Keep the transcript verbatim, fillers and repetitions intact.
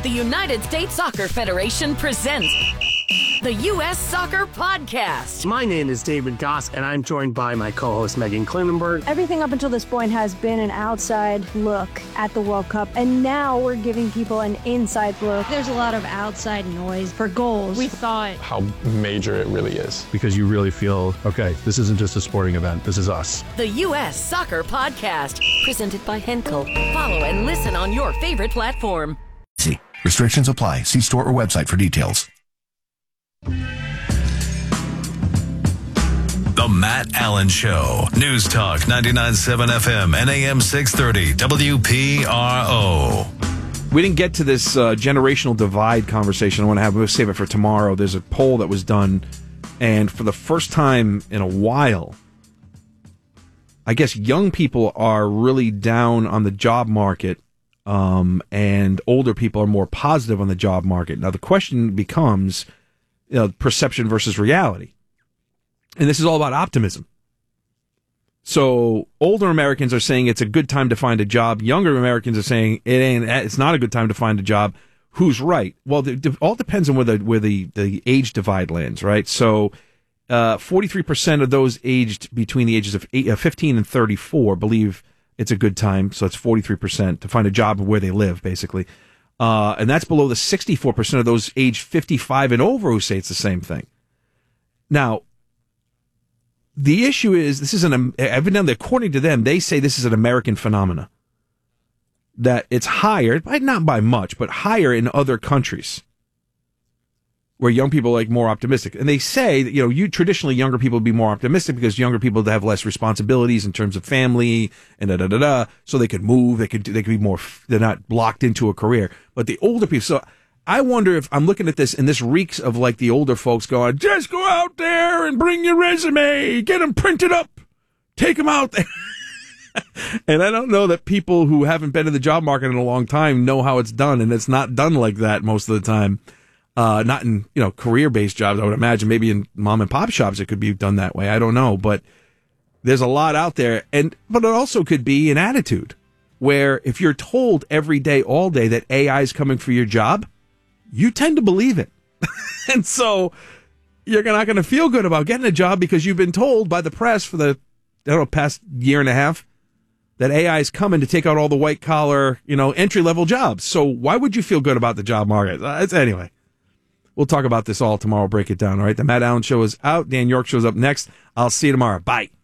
The United States Soccer Federation presents the U S Soccer Podcast. My name is David Goss, and I'm joined by my co-host Megan Klinenberg. Everything up until this point has been an outside look at the World Cup, and now we're giving people an inside look. There's a lot of outside noise for goals. We thought how major it really is. Because you really feel, okay, this isn't just a sporting event, this is us. The U S Soccer Podcast, presented by Henkel. Follow and listen on your favorite platform. See, restrictions apply. See store or website for details. The Matt Allen Show. News Talk ninety-nine point seven F M and A M six thirty W P R O. We didn't get to this uh, generational divide conversation I want to have. We'll save it for tomorrow. There's a poll that was done, and for the first time in a while, I guess young people are really down on the job market, um, and older people are more positive on the job market. Now, the question becomes, you know, perception versus reality. And this is all about optimism. So older Americans are saying it's a good time to find a job. Younger Americans are saying it ain't. It's not a good time to find a job. Who's right? Well, it all depends on where the where the, the age divide lands, right? So, uh, forty-three percent of those aged between the ages of eight, uh, fifteen and thirty-four believe it's a good time. So it's forty-three percent to find a job where they live, basically. Uh, and that's below the sixty-four percent of those aged fifty-five and over who say it's the same thing. Now, the issue is, this is an, evidently, according to them, they say this is an American phenomena. That it's higher, not by much, but higher in other countries where young people are like more optimistic. And they say that, you know, you traditionally younger people would be more optimistic because younger people have less responsibilities in terms of family and da da da da. So they could move, they could they could be more, they're not locked into a career. But the older people, so I wonder if I'm looking at this and this reeks of like the older folks going, just go out there and bring your resume, get them printed up, take them out there. And I don't know that people who haven't been in the job market in a long time know how it's done. And it's not done like that most of the time. Uh, not in, you know, career-based jobs, I would imagine. Maybe in mom and pop shops it could be done that way. I don't know. But there's a lot out there. And, but it also could be an attitude where if you're told every day, all day that A I is coming for your job, you tend to believe it. And so you're not going to feel good about getting a job because you've been told by the press for the, I don't know, past year and a half that A I is coming to take out all the white collar, you know, entry level jobs. So why would you feel good about the job market? Uh, anyway, we'll talk about this all tomorrow. Break it down. All right. The Matt Allen Show is out. Dan York shows up next. I'll see you tomorrow. Bye.